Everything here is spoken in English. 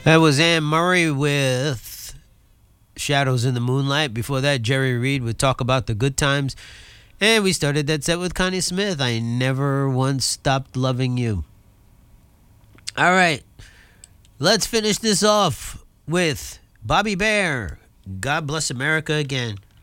That was Anne Murray with Shadows in the Moonlight. Before that, Jerry Reed would Talk About the Good Times. And we started that set with Connie Smith. I never once stopped loving you. All right. Let's finish this off with Bobby Bear. God bless America again.